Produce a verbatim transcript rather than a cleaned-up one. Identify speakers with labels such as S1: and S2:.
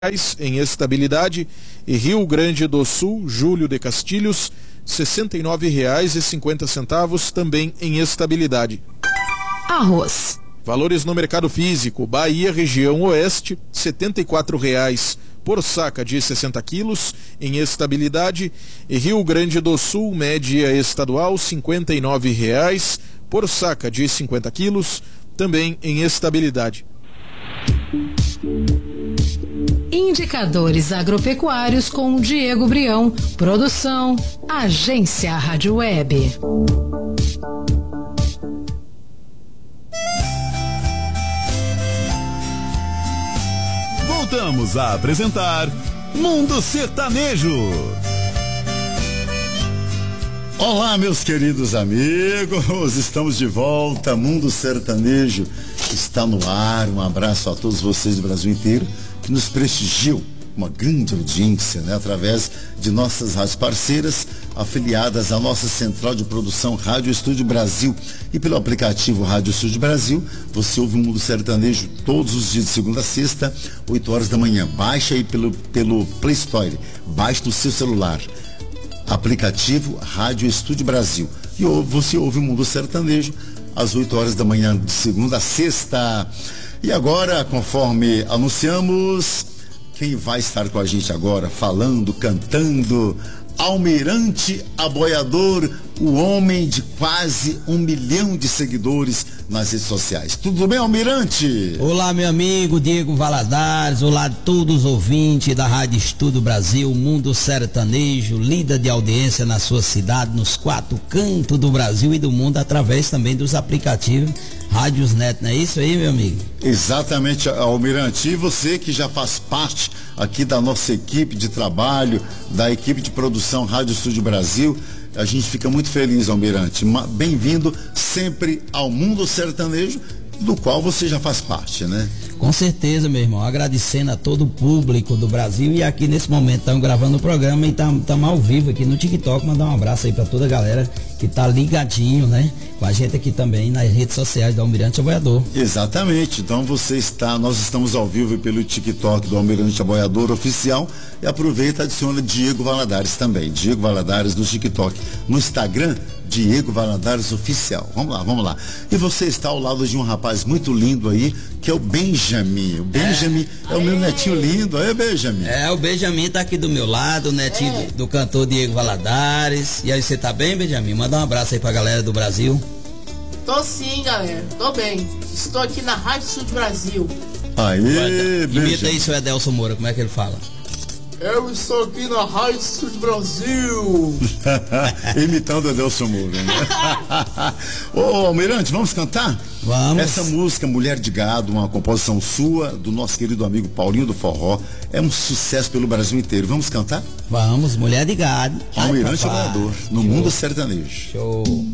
S1: em estabilidade, e Rio Grande do Sul, Júlio de Castilhos, sessenta e nove reais e cinquenta centavos, também em estabilidade.
S2: Arroz.
S1: Valores no mercado físico: Bahia, região oeste, setenta e quatro reais por saca de sessenta quilos, em estabilidade, e Rio Grande do Sul, média estadual, cinquenta e nove reais por saca de cinquenta quilos, também em estabilidade.
S2: Indicadores agropecuários com Diego Brião. Produção, Agência Rádio Web.
S3: Voltamos a apresentar Mundo Sertanejo.
S4: Olá, meus queridos amigos, estamos de volta. Mundo Sertanejo está no ar. Um abraço a todos vocês do Brasil inteiro que nos prestigiam, uma grande audiência, né, através de nossas rádios parceiras, afiliadas à nossa central de produção Rádio Estúdio Brasil, e pelo aplicativo Rádio Estúdio Brasil. Você ouve o Mundo Sertanejo todos os dias de segunda a sexta, oito horas da manhã. Baixa aí pelo, pelo Play Store, baixa no seu celular, aplicativo Rádio Estúdio Brasil, e você ouve o Mundo Sertanejo às oito horas da manhã de segunda a sexta. E agora, conforme anunciamos, quem vai estar com a gente agora, falando, cantando, Almirante Aboiador, o homem de quase um milhão de seguidores nas redes sociais. Tudo bem, Almirante?
S5: Olá, meu amigo Diego Valadares, olá a todos os ouvintes da Rádio Estúdio Brasil, Mundo Sertanejo, líder de audiência na sua cidade, nos quatro cantos do Brasil e do mundo, através também dos aplicativos Rádios Net, não é isso aí, meu amigo?
S4: Exatamente, Almirante. E você que já faz parte aqui da nossa equipe de trabalho, da equipe de produção Rádio Estúdio Brasil, a gente fica muito feliz, Almirante. Bem-vindo sempre ao Mundo Sertanejo, do qual você já faz parte, né?
S5: Com certeza, meu irmão, agradecendo a todo o público do Brasil, e aqui nesse momento estamos gravando o programa e estamos ao vivo aqui no TikTok. Mandar um abraço aí para toda a galera que está ligadinho, né, com a gente aqui também nas redes sociais do Almirante Aboiador.
S4: Exatamente, então você está, nós estamos ao vivo pelo TikTok do Almirante Aboiador Oficial, e aproveita e adiciona Diego Valadares também, Diego Valadares no TikTok. No Instagram, Diego Valadares Oficial. Vamos lá, vamos lá. E você está ao lado de um rapaz muito lindo aí, que é o Benjamin. O Benjamin é, é o meu netinho lindo. É, Benjamin?
S5: É, o Benjamin tá aqui do meu lado, o netinho é. do, do cantor Diego Valadares. E aí, você tá bem, Benjamin? Manda um abraço aí pra galera do Brasil.
S6: Tô sim, galera. Tô bem. Estou aqui na Rádio Estúdio Brasil.
S4: Aê, Benjamin.
S5: Imita aí seu Edelson Moura, como é que ele fala?
S6: Eu estou aqui na Rádio Estúdio Brasil.
S4: Imitando a Edelson Moura, né? Ô, Almirante, vamos cantar?
S5: Vamos.
S4: Essa música, Mulher de Gado, uma composição sua, do nosso querido amigo Paulinho do Forró, é um sucesso pelo Brasil inteiro. Vamos cantar?
S5: Vamos, Mulher de Gado.
S4: Almirante Aboiador, no
S5: Show.
S4: Mundo Sertanejo.
S5: Show.